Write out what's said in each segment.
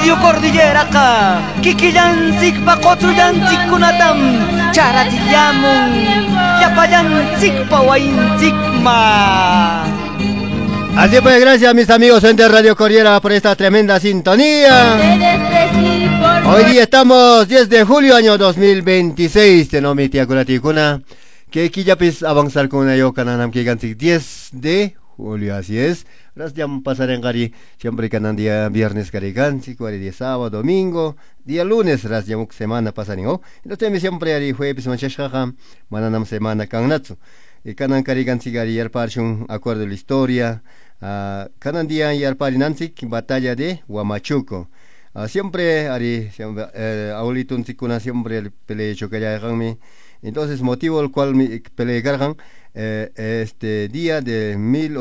Radio Cordillera ka Kikillansik pa Qotrullansik kunatam Charatillamun Yapallansik pa Waintsik ma. Así pues, gracias mis amigos de Radio Cordillera por esta tremenda sintonía. Hoy día estamos 10 de julio año 2026. Tenomi tiakuratikuna. Que quillapis avanzar con una yoka nanam que gansi 10 de julio, así es. Gracias pasar en Gari, siempre canan día viernes Gari gansi, día sábado, domingo, día lunes, gracias semana pasarin, oh. Entonces siempre ari jueves manchashaja, mananam semana kanatsu. Canan Gari gansi Gari yarparshun acuerdo de la historia. Canan día yarparinansik batalla de Huamachuco. Siempre ari aulitun sikuna siempre pelea chocaya. Entonces, motivo el cual me pelearon este día de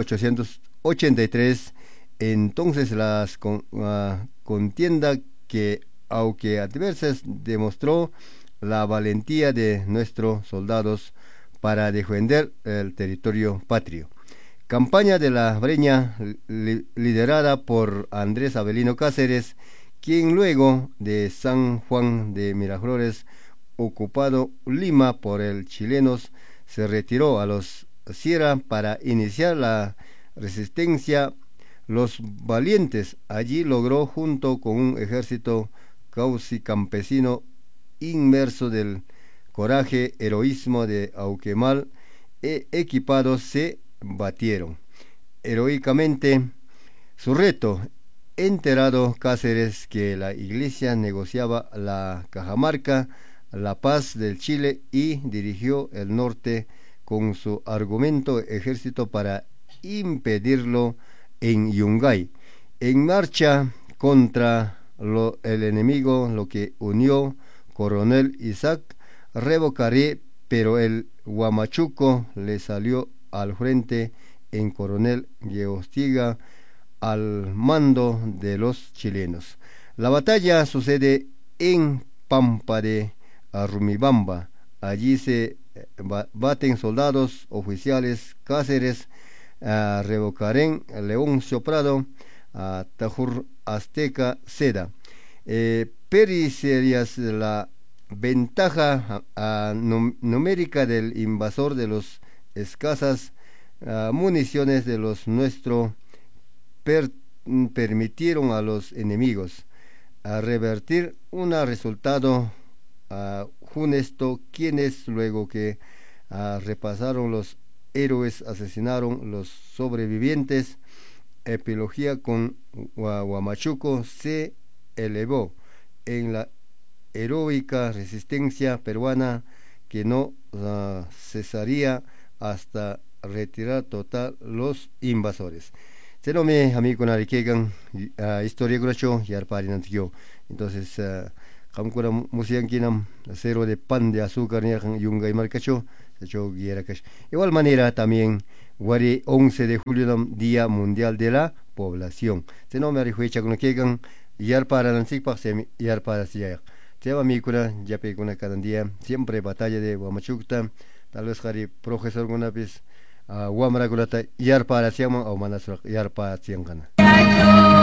1883, entonces las contienda que, aunque adversas, demostró la valentía de nuestros soldados para defender el territorio patrio. Campaña de la Breña, liderada por Andrés Avelino Cáceres, quien luego de San Juan de Miraflores, ocupado Lima por el chilenos, se retiró a los Sierra para iniciar la resistencia. Los valientes allí logró, junto con un ejército cauci campesino inmerso del coraje, heroísmo de Auquemal, equipados se batieron heroicamente su reto. Enterado Cáceres que la iglesia negociaba la Cajamarca, la paz del Chile, y dirigió el norte con su argumento ejército para impedirlo en Yungay. En marcha contra el enemigo, lo que unió coronel Isaac Revocaré, pero el Huamachuco le salió al frente en coronel Geostiga al mando de los chilenos. La batalla sucede en Pampa de Rumibamba. Allí se baten soldados oficiales Cáceres, Revocarén, Leoncio Prado, Tajur Azteca Seda. Peri serías la ventaja numérica del invasor de los escasas municiones de los nuestros permitieron a los enemigos revertir un resultado funesto, quienes luego que repasaron los héroes asesinaron los sobrevivientes. Epilogía con Huamachuco se elevó en la heroica resistencia peruana que no cesaría hasta retirar total los invasores. Senome amigo narikegan historia gracho yar parinantio. Entonces kamkura musiankinam cero de pan de azúcar ni yunga y marcacho secho guierakash. Igual manera también Wari 11 de julio Día Mundial de la Población. Senome arihuecha con kegan yar paranansikpa sem yar parasiya. Teba mikura yape kuna cada día siempre batalla de Huamachucta. Tal vez hari profesor gunapis Wamra gulata yar para siang o manasrak yar para siang kana.